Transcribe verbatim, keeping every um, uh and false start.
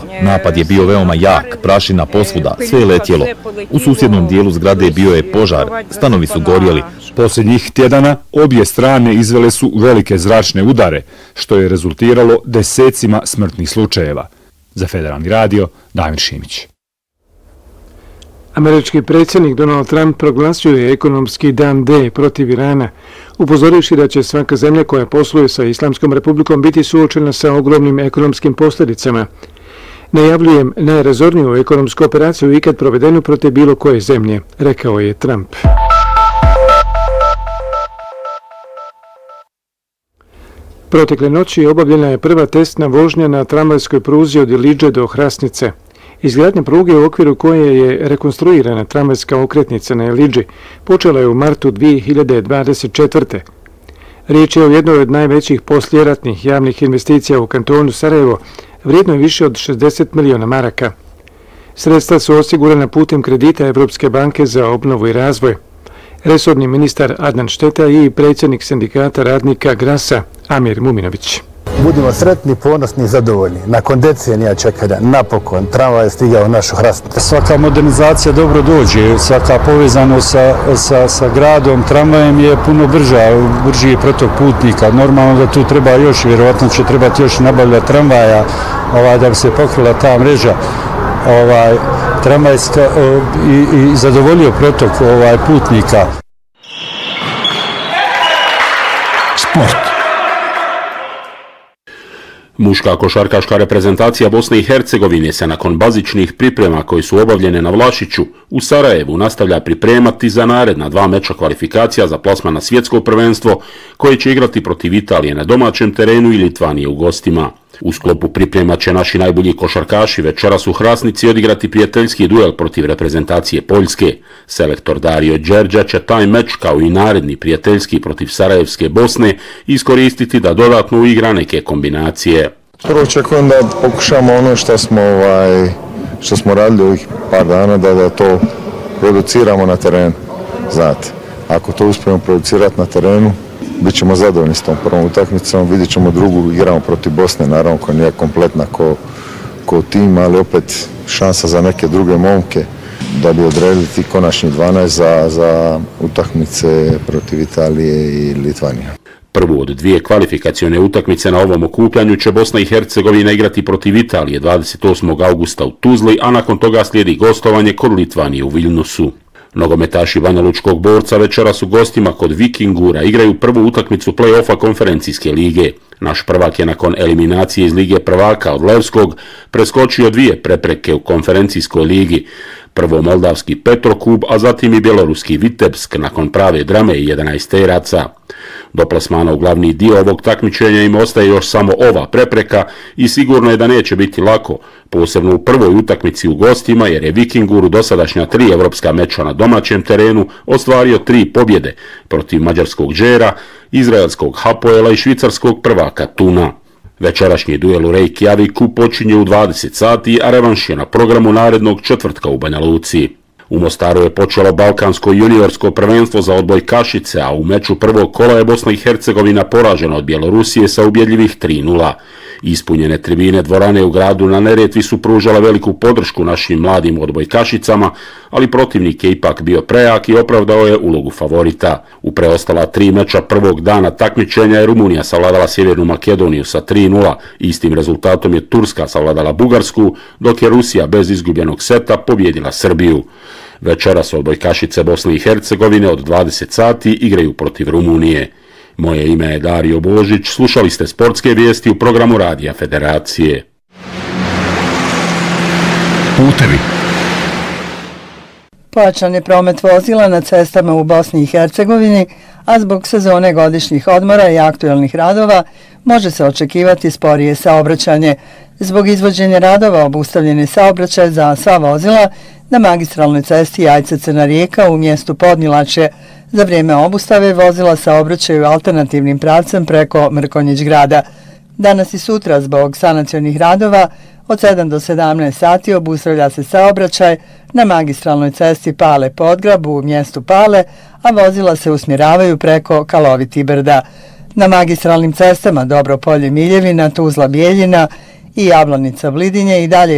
Napad je bio veoma jak, prašina posvuda, sve je letjelo. U susjednom dijelu zgrade bio je požar, stanovi su gorjeli. Posljednjih tjedana obje strane izvele su velike zračne udare, što je rezultiralo desecima smrtnih slučajeva. Za Federalni radio, Damir Šimić. Američki predsjednik Donald Trump proglasio je ekonomski dan D protiv Irana, upozorivši da će svaka zemlja koja posluje sa Islamskom republikom biti suočena sa ogromnim ekonomskim posljedicama. Najavljujem najrazorniju ekonomsku operaciju ikad provedenu protiv bilo koje zemlje, rekao je Trump. Protekle noći obavljena je prva testna vožnja na tramvajskoj pruzi od Ilidže do Hrasnice. Izgradnja pruge u okviru koje je rekonstruirana tramvajska okretnica na Ilidži počela je u martu dvije hiljade dvadeset četvrte. Riječ je o jednoj od najvećih poslijeratnih javnih investicija u kantonu Sarajevo, vrijednoj više od šezdeset miliona maraka. Sredstva su osigurana putem kredita Evropske banke za obnovu i razvoj. Resorni ministar Adnan Šteta i predsjednik sindikata radnika Grasa Amir Muminović. Budimo sretni, ponosni i zadovoljni. Nakon decenija čekanja, napokon, tramvaj je stigao u našu Hrasnicu. Svaka modernizacija dobro dođe, svaka povezanost sa, sa, sa gradom, tramvajem je puno brža, brži je protok putnika. Normalno da tu treba još, vjerovatno će trebati još nabavljati tramvaja ovaj, da bi se pokrila ta mreža ovaj, tramvajska i, i zadovoljio protok ovaj, putnika. Sport. Muška košarkaška reprezentacija Bosne i Hercegovine se nakon bazičnih priprema koji su obavljene na Vlašiću u Sarajevu nastavlja pripremati za naredna dva meča kvalifikacija za plasman na svjetsko prvenstvo koje će igrati protiv Italije na domaćem terenu i Litvanije u gostima. U sklopu priprema će naši najbolji košarkaši večeras u Hrasnici odigrati prijateljski duel protiv reprezentacije Poljske. Selektor Dario Đerđa će taj meč kao i naredni prijateljski protiv Sarajevske Bosne iskoristiti da dodatno uigra neke kombinacije. Prvo očekujem da pokušamo ono što smo, ovaj, što smo radili ovih par dana, da, da to produciramo na terenu. Znate, ako to uspijemo producirati na terenu, bit ćemo zadovoljni s tom prvom utakmicom, vidjet ćemo drugu, igramo protiv Bosne, naravno koja nije kompletna ko, ko tim, ali opet šansa za neke druge momke da bi odredili ti konačni dvanaest za, za utakmice protiv Italije i Litvanije. Prvu od dvije kvalifikacione utakmice na ovom okupljanju će Bosna i Hercegovina igrati protiv Italije dvadeset osmog augusta u Tuzli, a nakon toga slijedi gostovanje kod Litvanije u Vilnusu. Nogometaši Banjalučkog Borca večeras u gostima kod Vikingura igraju prvu utakmicu play-offa konferencijske lige. Naš prvak je nakon eliminacije iz Lige prvaka od Levskog preskočio dvije prepreke u konferencijskoj ligi. Prvo moldavski Petrokub, a zatim i bjeloruski Vitebsk nakon prave drame i jedanaesteraca. Do plasmana u glavni dio ovog takmičenja im ostaje još samo ova prepreka i sigurno je da neće biti lako, posebno u prvoj utakmici u gostima, jer je Vikingur u dosadašnja tri evropska meča na domaćem terenu ostvario tri pobjede protiv mađarskog Džera, izraelskog Hapoela i švicarskog prvaka Tuna. Večerašnji duel u Reykjaviku počinje u dvadeset sati, a revanš je na programu narednog četvrtka u Banja Luci. U Mostaru je počelo balkansko juniorsko prvenstvo za odbojkašice, a u meču prvog kola je Bosna i Hercegovina poražena od Bjelorusije sa ubjedljivih tri nula. Ispunjene tribine dvorane u gradu na Neretvi su pružale veliku podršku našim mladim odbojkašicama, ali protivnik je ipak bio prejak i opravdao je ulogu favorita. U preostala tri meča prvog dana takmičenja je Rumunija savladala Sjevernu Makedoniju sa tri nula, istim rezultatom je Turska savladala Bugarsku, dok je Rusija bez izgubljenog seta pobjedila Srbiju. Večeras odbojkašice Bosne i Hercegovine od dvadeset sati igraju protiv Rumunije. Moje ime je Dario Božić, slušali ste sportske vijesti u programu Radija Federacije. Putevi. Pojačan je promet vozila na cestama u Bosni i Hercegovini, a zbog sezone godišnjih odmora i aktuelnih radova može se očekivati sporije saobraćanje. Zbog izvođenja radova obustavljen je saobraćaj za sva vozila na magistralnoj cesti Jajce-Crna Rijeka u mjestu Podmilačje. Za vrijeme obustave vozila saobraćaju alternativnim pravcem preko Mrkonjić grada. Danas i sutra zbog sanacionih radova od sedam do sedamnaest sati obustavlja se saobraćaj na magistralnoj cesti Pale-Podgrab u mjestu Pale, a vozila se usmjeravaju preko Kaloviti brda. Na magistralnim cestama Dobropolje-Miljevina, Tuzla-Bijeljina i Jablanica-Vlidinje i dalje